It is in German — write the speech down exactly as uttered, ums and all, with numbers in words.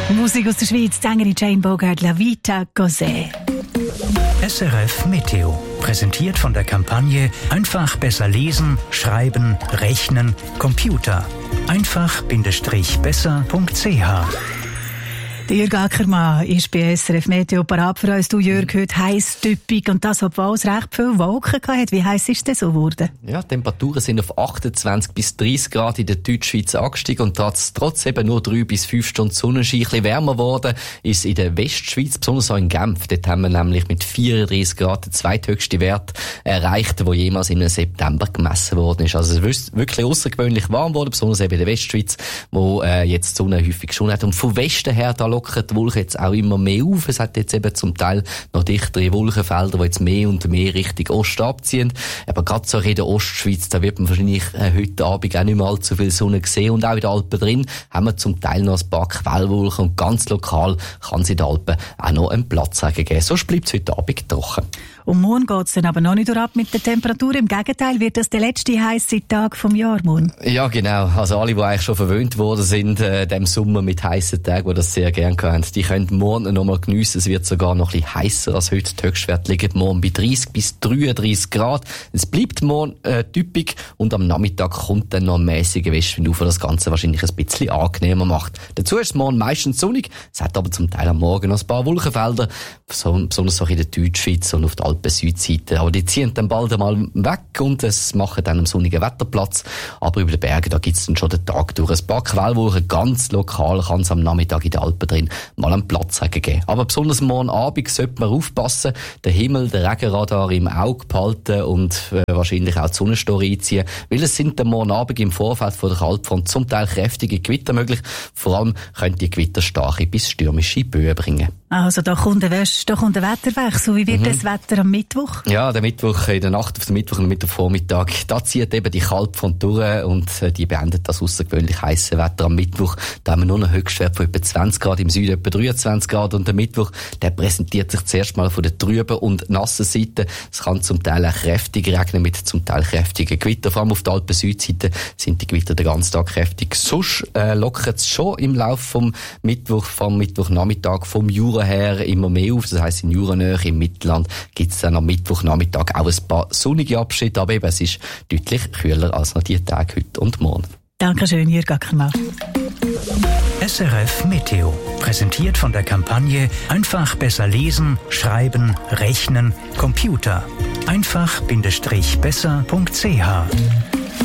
Musik aus der Schweiz, die Sängerin Jane Bogart, La Vita Cos'è. S R F Meteo, präsentiert von der Kampagne Einfach besser lesen, schreiben, rechnen, Computer. einfach-besser punkt c h. Der Jürg Ackermann ist bei S R F Meteo parat für uns. Du, Jürg, heute heiß, typisch und das, obwohl es recht viel Wolken hat. Wie heiß ist es denn so geworden? Ja, die Temperaturen sind auf achtundzwanzig bis dreißig Grad in der Deutschschweiz angestiegen und trotz, trotz eben nur drei bis fünf Stunden Sonnenschein ein bisschen wärmer geworden ist es in der Westschweiz, besonders auch in Genf. Dort haben wir nämlich mit vierunddreißig Grad den zweithöchsten Wert erreicht, der jemals im September gemessen worden ist. Also es ist wirklich außergewöhnlich warm geworden, besonders eben in der Westschweiz, wo äh, jetzt die Sonne häufig geschonen hat. Und von Westen her, da lockert die Wolken jetzt auch immer mehr auf. Es hat jetzt eben zum Teil noch dichtere Wolkenfelder, die jetzt mehr und mehr Richtung Osten abziehen. Aber gerade so in der Ostschweiz, da wird man wahrscheinlich äh, heute Abend auch nicht mehr allzu viel Sonne sehen. Und auch in den Alpen drin haben wir zum Teil noch ein paar Quellwolken und ganz lokal kann es in den Alpen auch noch einen Platzregen geben. Sonst bleibt es heute Abend trocken. Und morgen geht es dann aber noch nicht ab mit der Temperatur. Im Gegenteil, wird das der letzte heisse Tag vom Jahr morgen. Ja, genau. Also alle, die eigentlich schon verwöhnt worden sind, äh, dem Sommer mit heissen Tagen, die das sehr gerne haben, die können morgen noch mal geniessen. Es wird sogar noch ein bisschen heißer als heute. Die Höchstwerte liegen morgen bei dreißig bis dreiunddreißig Grad. Es bleibt morgen äh, typisch und am Nachmittag kommt dann noch ein mäßiger Westwind auf, der das Ganze wahrscheinlich ein bisschen angenehmer macht. Dazu ist es morgen meistens sonnig. Es hat aber zum Teil am Morgen noch ein paar Wolkenfelder, besonders auch in der Deutschschweiz und auf der Alpen-Südseite. Aber die ziehen dann bald einmal weg und es machen dann einen sonnigen Wetterplatz. Aber über den Bergen, da gibt es dann schon den Tag durch. Ein paar Quellwolken, ganz lokal kann es am Nachmittag in den Alpen drin mal einen Platzregen geben. Aber besonders morgen Abend sollte man aufpassen, den Himmel, den Regenradar im Auge behalten und äh, wahrscheinlich auch die Sonnenstory einziehen, weil es sind dann morgen Abend im Vorfeld von der Kaltfront zum Teil kräftige Gewitter möglich. Vor allem können die Gewitter starke bis stürmische Böen bringen. Also da kommt der, Wäsch, da kommt der Wetterwechsel. Wie wird mhm. das Wetter am Mittwoch? Ja, der Mittwoch, in der Nacht auf den Mittwoch und Mittwochvormittag, da zieht eben die Kaltfront durch und äh, die beendet das außergewöhnlich heiße Wetter am Mittwoch. Da haben wir nur einen Höchstwert von etwa zwanzig Grad, im Süden etwa dreiundzwanzig Grad und der Mittwoch, der präsentiert sich zuerst mal von der trüben und nassen Seite. Es kann zum Teil auch kräftig regnen mit zum Teil kräftigen Gewittern. Vor allem auf der Alpen-Südseite sind die Gewitter den ganzen Tag kräftig. Sonst äh, lockert es schon im Laufe vom Mittwoch, vom Mittwochnachmittag, vom Jura her immer mehr auf. Das heisst, in Juranähe, im Mittelland gibt es dann am Mittwochnachmittag auch ein paar sonnige Abschnitte, aber eben, es ist deutlich kühler als noch die Tage heute und morgen. Dankeschön, Jürg Ackermann. S R F Meteo, präsentiert von der Kampagne Einfach besser lesen, schreiben, rechnen, Computer. einfach-besser punkt c h.